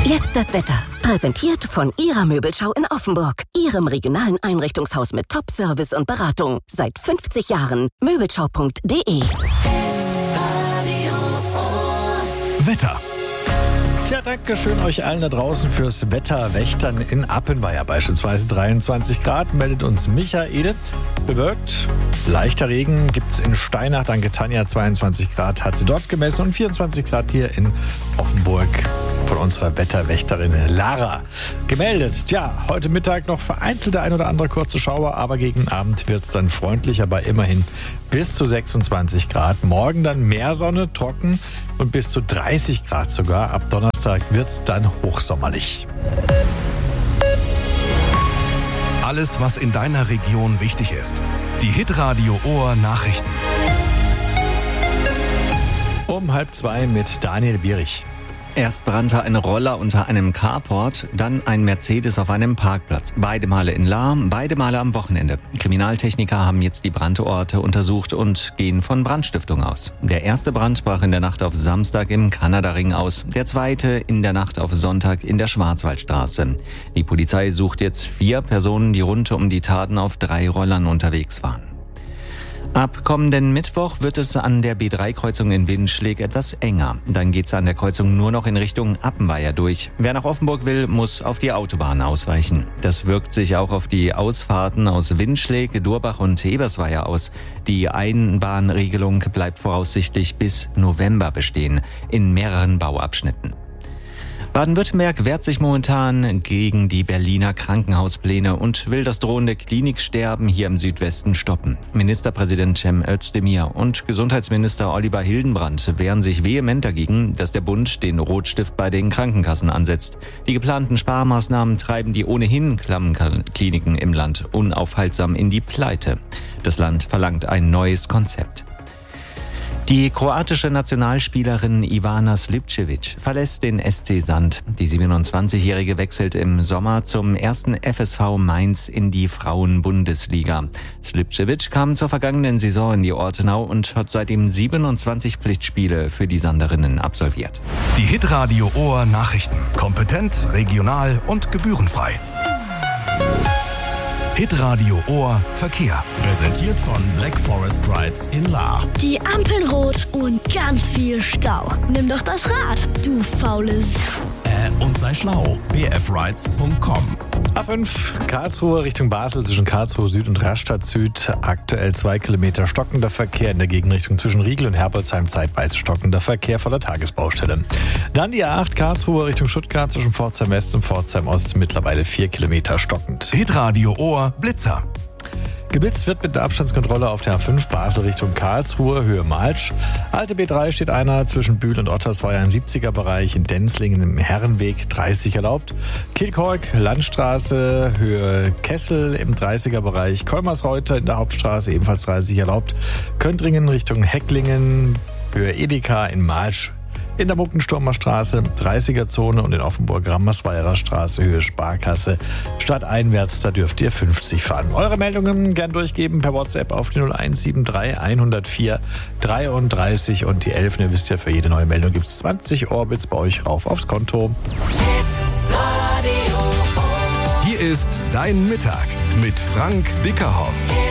Jetzt das Wetter. Präsentiert von Ihrer Möbelschau in Offenburg. Ihrem regionalen Einrichtungshaus mit Top-Service und Beratung. Seit 50 Jahren. Möbelschau.de. Wetter. Tja, danke schön euch allen da draußen fürs Wetterwächtern in Appenweier. Beispielsweise 23 Grad, meldet uns Michael. Bewölkt, leichter Regen gibt's in Steinach. Danke Tanja, 22 Grad hat sie dort gemessen und 24 Grad hier in Offenburg von unserer Wetterwächterin Lara gemeldet. Tja, heute Mittag noch vereinzelte ein oder andere kurze Schauer, aber gegen Abend wird's dann freundlicher bei immerhin bis zu 26 Grad. Morgen dann mehr Sonne, trocken und bis zu 30 Grad sogar. Ab Donnerstag wird's dann hochsommerlich. Alles, was in deiner Region wichtig ist. Die Hitradio Ohr Nachrichten. Um 1:30 mit Daniel Bierich. Erst brannte ein Roller unter einem Carport, dann ein Mercedes auf einem Parkplatz. Beide Male in Lahr, beide Male am Wochenende. Kriminaltechniker haben jetzt die Brandorte untersucht und gehen von Brandstiftung aus. Der erste Brand brach in der Nacht auf Samstag im Kanadaring aus. Der zweite in der Nacht auf Sonntag in der Schwarzwaldstraße. Die Polizei sucht jetzt 4 Personen, die rund um die Taten auf 3 Rollern unterwegs waren. Ab kommenden Mittwoch wird es an der B3-Kreuzung in Winschleg etwas enger. Dann geht's an der Kreuzung nur noch in Richtung Appenweier durch. Wer nach Offenburg will, muss auf die Autobahn ausweichen. Das wirkt sich auch auf die Ausfahrten aus Winschleg, Durbach und Ebersweier aus. Die Einbahnregelung bleibt voraussichtlich bis November bestehen, in mehreren Bauabschnitten. Baden-Württemberg wehrt sich momentan gegen die Berliner Krankenhauspläne und will das drohende Kliniksterben hier im Südwesten stoppen. Ministerpräsident Cem Özdemir und Gesundheitsminister Oliver Hildenbrand wehren sich vehement dagegen, dass der Bund den Rotstift bei den Krankenkassen ansetzt. Die geplanten Sparmaßnahmen treiben die ohnehin klammen Kliniken im Land unaufhaltsam in die Pleite. Das Land verlangt ein neues Konzept. Die kroatische Nationalspielerin Ivana Slivčević verlässt den SC Sand. Die 27-Jährige wechselt im Sommer zum ersten FSV Mainz in die Frauenbundesliga. Slivčević kam zur vergangenen Saison in die Ortenau und hat seitdem 27 Pflichtspiele für die Sanderinnen absolviert. Die Hitradio Ohr Nachrichten. Kompetent, regional und gebührenfrei. Hitradio Ohr Verkehr. Präsentiert von Black Forest Rides in Lahr. Die Ampeln rot und ganz viel Stau. Nimm doch das Rad, du faules. Und sei schlau. bfrides.com. A5 Karlsruhe Richtung Basel zwischen Karlsruhe Süd und Rastatt Süd. Aktuell 2 Kilometer stockender Verkehr in der Gegenrichtung zwischen Riegel und Herbolzheim. Zeitweise stockender Verkehr vor der Tagesbaustelle. Dann die A8 Karlsruhe Richtung Stuttgart zwischen Pforzheim West und Pforzheim Ost. Mittlerweile 4 Kilometer stockend. Hitradio Ohr Blitzer. Geblitzt wird mit der Abstandskontrolle auf der A5 Basel Richtung Karlsruhe, Höhe Malsch. Alte B3 steht einer zwischen Bühl und Ottersweier im 70er-Bereich, in Denzlingen im Herrenweg 30 erlaubt. Kilchork, Landstraße, Höhe Kessel im 30er-Bereich. Kolmersreuter in der Hauptstraße ebenfalls 30 erlaubt. Köntringen Richtung Hecklingen, Höhe Edeka in Malsch. In der Muckensturmer Straße 30er-Zone und in Offenburg-Rammersweirer Straße Höhe Sparkasse. Stadteinwärts, da dürft ihr 50 fahren. Eure Meldungen gern durchgeben per WhatsApp auf die 0173 104 33 und die 11. Ihr wisst ja, für jede neue Meldung gibt es 20 Orbits bei euch rauf aufs Konto. Hier ist Dein Mittag mit Frank Bickerhoff.